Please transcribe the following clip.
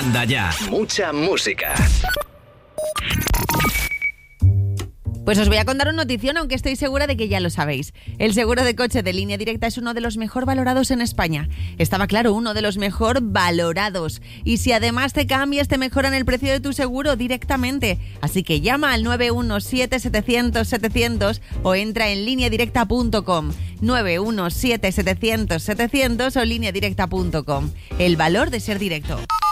Manda ya. Mucha música. Pues os voy a contar una notición, aunque estoy segura de que ya lo sabéis. El seguro de coche de Línea Directa es uno de los mejor valorados en España. Estaba claro, uno de los mejor valorados. Y si además te cambias, te mejoran el precio de tu seguro directamente. Así que llama al 917-700-700 o entra en lineadirecta.com. 917-700-700 o lineadirecta.com. El valor de ser directo.